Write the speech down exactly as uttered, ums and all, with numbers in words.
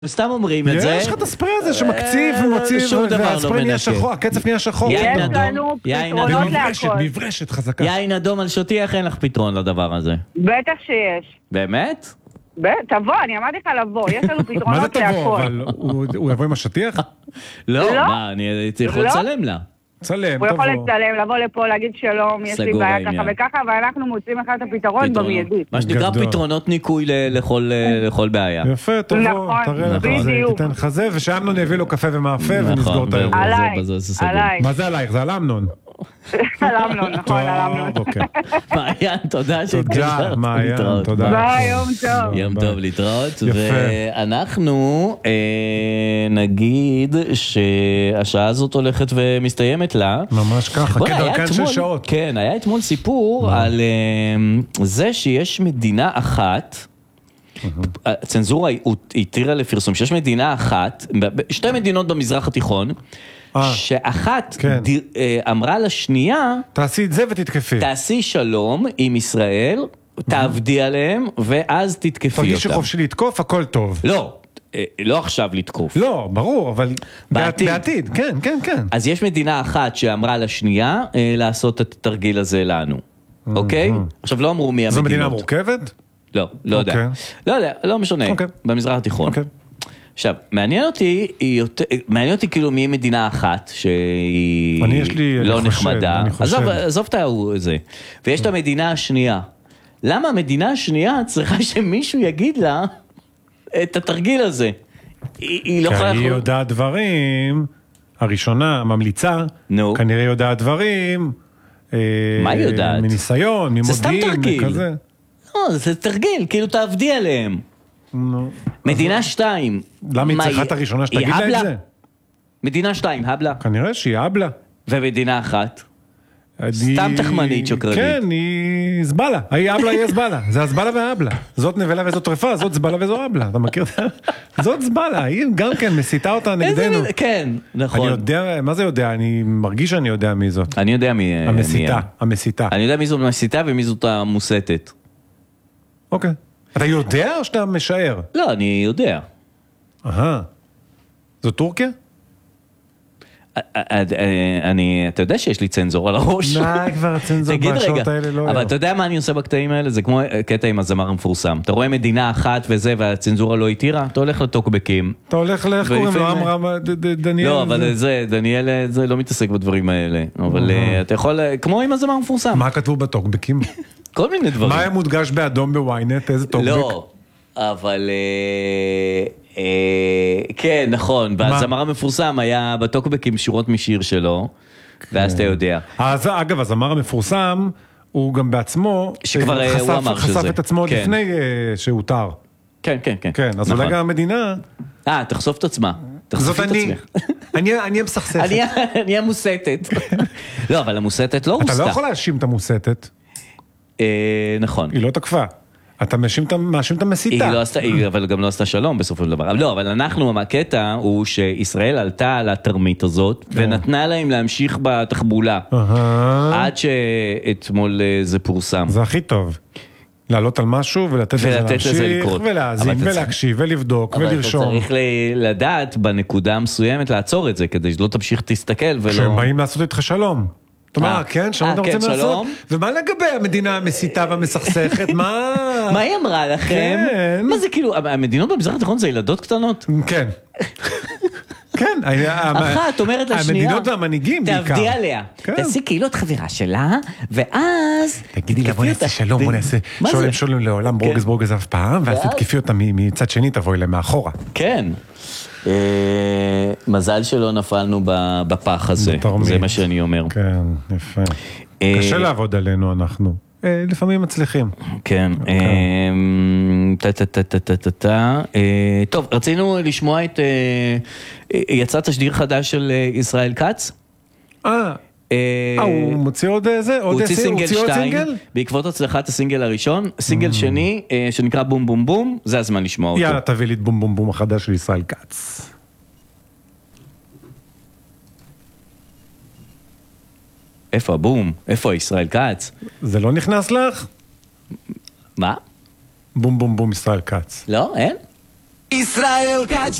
סתם אומרים את זה. יש לך את הספרי הזה שמקציב ומוציא, והספרי נהיה שחור, הקצף נהיה שחור. יש לנו פתרונות להכל. מברשת חזקה. יין אדום על שוטיח, אין לך פתרון לדבר הזה. בטח שיש. באמת? תבוא, אני אמרתי לך לבוא, יש לנו פתרונות להכל. מה זה תבוא? אבל הוא יבוא עם השטיח? לא, מה, אני יכול לצלם לה. צלם, הוא יכול לצלם, לבוא לפה, להגיד שלום, יש לי בעיה ככה וככה, ואנחנו מוצאים אחד את הפתרון במיידית. מה שנקרא פתרונות ניקוי לכל בעיה. יפה, תבוא, תראה לך זה, תיתן לך זה, ושאמנון יביא לו קפה ומאפה ונסגור את האירוע. עליי, עליי. מה זה עלייך? זה על אמנון. על אמנון, נכון, על אמנון. מעיין, תודה שהתקשרת. תודה, מעיין, תודה. ביי, יום טוב. יום טוב, להתראות. ואנחנו נגיד שהשעה הזאת הולכת ומסתיימת לה. ממש ככה, כדרכן של שעות. כן, היה אתמול סיפור על זה שיש מדינה אחת, הצנזורה התירה לפרסום, שיש מדינה אחת, שתי מדינות במזרח התיכון, שאחת אמרה לשנייה, תעשי את זה ותתקפי. תעשי שלום עם ישראל, תעבדי עליהם, ואז תתקפי אותם. תרגישי חופשי לתקוף, הכל טוב. לא, לא עכשיו לתקוף. לא, ברור, אבל בעתיד, כן, כן, כן. אז יש מדינה אחת שאמרה לשנייה לעשות את התרגיל הזה לנו. אוקיי? עכשיו לא אמרו מי המדינות. זו מדינה מורכבת? לא, לא יודע. לא יודע, לא משנה. במזרח התיכון. אוקיי. עכשיו, מעניין אותי, מעניין אותי כאילו מי מדינה אחת שהיא לא נחמדה. עזוב את זה. ויש את המדינה השנייה. למה המדינה השנייה צריכה שמישהו יגיד לה את התרגיל הזה? היא לא יכולה... כי היא יודעת דברים, הראשונה, הממליצה, כנראה יודעת דברים, מה היא יודעת? מניסיון, ממודיעין, וכזה. לא, זה תרגיל, כאילו תעבדי עליהם. מדינה שתיים. למה היא צריכה את הראשונה שתגיד לה את זה? מדינה שתיים, הבלה. כנראה שהיא הבלה. ומדינה אחת? סתם תחמנית שוקרנית. כן, היא זבלה. היא הבלה, היא זבלה. זה הזבלה והאבלה. זאת נבלה וזאת טרפה, זאת זבלה וזו אבלה. אתה מכיר? זאת זבלה. היא גם כן מסיתה אותה נגדנו. כן, נכון. אני יודע, מה זה יודע? אני מרגיש שאני יודע מי זאת. אני יודע מי... המסיתה, המסיתה. אני יודע מי זאת המסיתה ומי זאת המוסתת. אוקיי. אתה יודע או שאתה משער? לא, אני יודע. אהה. זו טורקיה? אני, אתה יודע שיש לי צנזור על הראש. מה כבר הצנזור בשעות האלה לא... אבל אתה יודע מה אני עושה בקטעים האלה? זה כמו קטע עם הזמר המפורסם. אתה רואה מדינה אחת וזה, והצנזורה לא התירה, אתה הולך לטוקבקים. אתה הולך לאיך קוראים לו, אמרה דניאל. לא, אבל זה, דניאל זה לא מתעסק בדברים האלה. אבל אתה יכול, כמו עם הזמר המפורסם. מה כתבו בטוקבקים? כל מיני דברים. מה היה מודגש באדום בוויינט? איזה טוקבק? לא, אבל... כן, נכון, והזמר המפורסם היה בטוקבק עם שורות משיר שלו, ואז אתה יודע. אגב, הזמר המפורסם, הוא גם בעצמו חשף את עצמו לפני שהותר. כן, כן, כן. כן, אז אולי גם המדינה... אה, תחשוף את עצמה. זאת אני. אני המסכסכת. אני המוסתת. לא, אבל המוסתת לא הוסתה. אתה לא יכול להאשים את המוסתת. נכון. היא לא תקפה. אתה מאשים את המסיתה. היא לא עשתה, אבל גם לא עשתה שלום בסופו של דבר. לא, אבל אנחנו, הקטע הוא שישראל עלתה על התרמית הזאת, ונתנה להם להמשיך בתחבולה. עד שאתמול זה פורסם. זה הכי טוב. לעלות על משהו ולתת לזה להמשיך, ולהאזין ולהקשיב ולבדוק ולרשום. אבל אתה צריך לדעת בנקודה מסוימת לעצור את זה, כדי שלא תמשיך תסתכל ולא... כשהם באים לעשות איתך שלום. אתה אומר, כן, שלום אתה רוצים לעשות? ומה לגבי המדינה המסיתה והמסכסכת? מה? מה היא אמרה לכם? מה זה כאילו, המדינות במזרח התיכון זה ילדות קטנות? כן. כן. אחת אומרת לשנייה, המדינות והמנהיגים בעיקר. תעבדי עליה. תעשי כאילו את חברה שלה, ואז... תגידי לה, בוא נעשה שלום, בוא נעשה שולם שולם לעולם ברוגז ברוגז אף פעם, ואז תתקפי אותה מצד שני, תבואי לה מאחורה. כן. מזל שלא נפלנו בפח הזה, זה מה שאני אומר. כן, יפה. קשה לעבוד עלינו אנחנו. לפעמים מצליחים. כן. טוב, רצינו לשמוע את... יצא תשדיר חדש של ישראל כץ? אה, הוא מוציא עוד איזה? הוא הוציא סינגל שתיים, בעקבות הצלחת הסינגל הראשון, סינגל שני, שנקרא בום בום בום, זה הזמן לשמוע אותו. יאללה, תביא לי את בום בום בום החדש של ישראל כץ. איפה הבום? איפה ישראל כץ? זה לא נכנס לך? מה? בום בום בום ישראל כץ. לא, אין? ישראל כץ